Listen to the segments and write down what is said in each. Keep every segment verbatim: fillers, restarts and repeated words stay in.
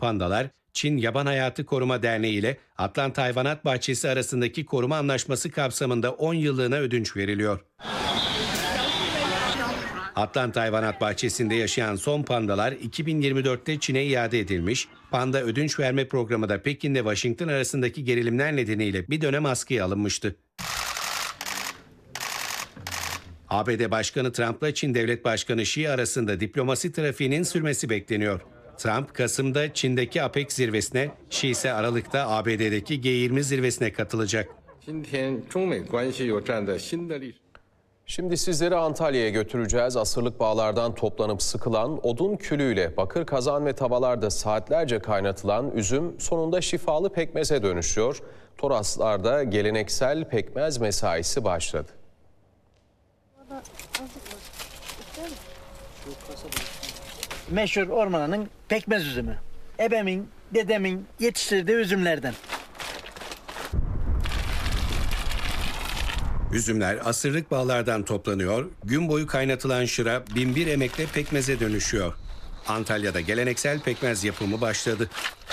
pandalar, Çin Yaban Hayatı Koruma Derneği ile Atlanta Hayvanat Bahçesi arasındaki koruma anlaşması kapsamında on yıllığına ödünç veriliyor. Atlanta Hayvanat Bahçesi'nde yaşayan son pandalar iki bin yirmi dörtte Çin'e iade edilmiş. Panda ödünç verme programı da Pekin ile Washington arasındaki gerilimler nedeniyle bir dönem askıya alınmıştı. A B D Başkanı Trump'la Çin Devlet Başkanı Xi arasında diplomasi trafiğinin sürmesi bekleniyor. Trump, Kasım'da Çin'deki APEC zirvesine, Xi ise Aralık'ta A B D'deki G yirmi zirvesine katılacak. Şimdi sizleri Antalya'ya götüreceğiz. Asırlık bağlardan toplanıp sıkılan odun külüyle bakır kazan ve tavalarda saatlerce kaynatılan üzüm sonunda şifalı pekmeze dönüşüyor. Toroslar'da geleneksel pekmez mesaisi başladı. Meşhur ormanın pekmez üzümü. Ebemin, dedemin yetiştirdiği üzümlerden. Üzümler asırlık bağlardan toplanıyor, gün boyu kaynatılan şıra bin bir emekle pekmeze dönüşüyor. Antalya'da geleneksel pekmez yapımı başladı.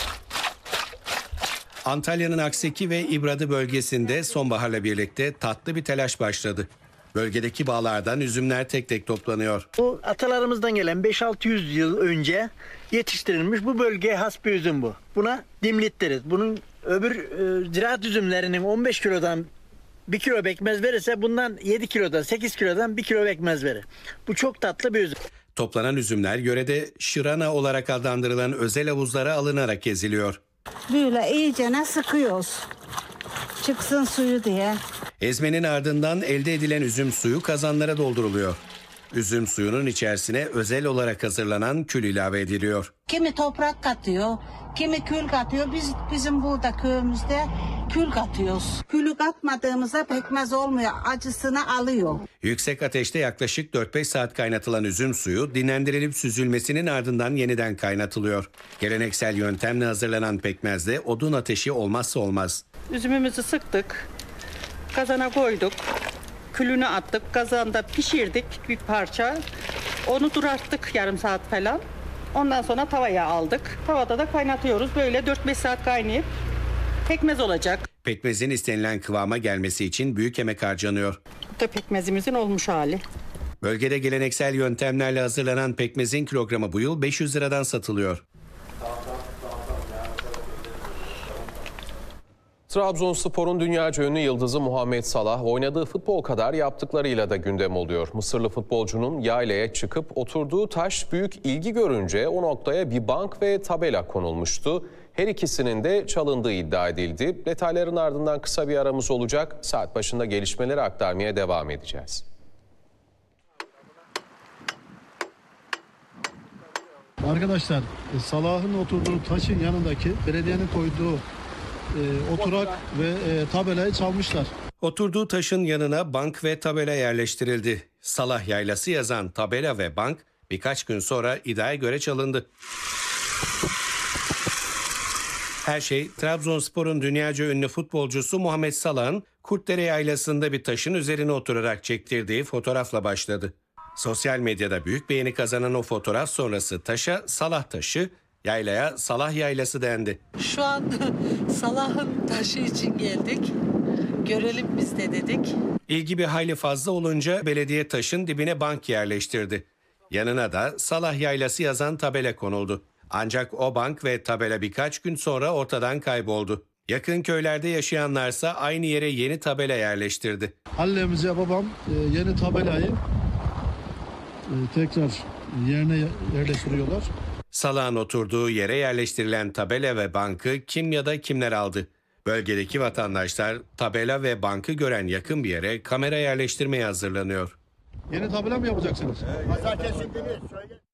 Antalya'nın Akseki ve İbradı bölgesinde sonbaharla birlikte tatlı bir telaş başladı. Bölgedeki bağlardan üzümler tek tek toplanıyor. Bu atalarımızdan gelen beş altı yüz yıl önce yetiştirilmiş bu bölgeye has bir üzüm bu. Buna dimlit deriz. Bunun öbür e, ziraat üzümlerinin on beş kilodan bir kilo pekmez verirse bundan yedi kilodan sekiz kilodan bir kilo pekmez verir. Bu çok tatlı bir üzüm. Toplanan üzümler yörede şırana olarak adlandırılan özel havuzlara alınarak eziliyor. Böyle iyicene sıkıyoruz. Çıksın suyu diye. Ezmenin ardından elde edilen üzüm suyu kazanlara dolduruluyor. Üzüm suyunun içerisine özel olarak hazırlanan kül ilave ediliyor. Kimi toprak katıyor, kimi kül katıyor. Biz bizim burada köyümüzde kül katıyoruz. Külü katmadığımızda pekmez olmuyor, acısını alıyor. Yüksek ateşte yaklaşık dört beş saat kaynatılan üzüm suyu dinlendirilip süzülmesinin ardından yeniden kaynatılıyor. Geleneksel yöntemle hazırlanan pekmezde odun ateşi olmazsa olmaz. Üzümümüzü sıktık, kazana koyduk, külünü attık, kazanda pişirdik bir parça. Onu durarttık yarım saat falan. Ondan sonra tavaya aldık. Tavada da kaynatıyoruz. Böyle dört beş saat kaynayıp pekmez olacak. Pekmezin istenilen kıvama gelmesi için büyük emek harcanıyor. Bu da pekmezimizin olmuş hali. Bölgede geleneksel yöntemlerle hazırlanan pekmezin kilogramı bu yıl beş yüz liradan satılıyor. Trabzonspor'un dünyaca ünlü yıldızı Muhammed Salah oynadığı futbol kadar yaptıklarıyla da gündem oluyor. Mısırlı futbolcunun yaylaya çıkıp oturduğu taş büyük ilgi görünce o noktaya bir bank ve tabela konulmuştu. Her ikisinin de çalındığı iddia edildi. Detayların ardından kısa bir aramız olacak. Saat başında gelişmeleri aktarmaya devam edeceğiz. Arkadaşlar, Salah'ın oturduğu taşın yanındaki belediyenin koyduğu e, oturak ve e, tabelayı çalmışlar. Oturduğu taşın yanına bank ve tabela yerleştirildi. Salah Yaylası yazan tabela ve bank birkaç gün sonra iddiaya göre çalındı. Her şey Trabzonspor'un dünyaca ünlü futbolcusu Muhammed Salah'ın Kurtdere Yaylası'nda bir taşın üzerine oturarak çektirdiği fotoğrafla başladı. Sosyal medyada büyük beğeni kazanan o fotoğraf sonrası taşa Salah taşı, yaylaya Salah Yaylası dendi. Şu an Salah'ın taşı için geldik. Görelim biz de dedik. İlgi bir hayli fazla olunca belediye taşın dibine bank yerleştirdi. Yanına da Salah Yaylası yazan tabela konuldu. Ancak o bank ve tabela birkaç gün sonra ortadan kayboldu. Yakın köylerde yaşayanlarsa aynı yere yeni tabela yerleştirdi. Hallemizce babam e, yeni tabelayı e, tekrar yerine yerleştiriyorlar. Salah'ın oturduğu yere yerleştirilen tabela ve bankı kim ya da kimler aldı? Bölgedeki vatandaşlar tabela ve bankı gören yakın bir yere kamera yerleştirmeye hazırlanıyor. Yeni tabela mı yapacaksınız? Pazartesi günü söyle.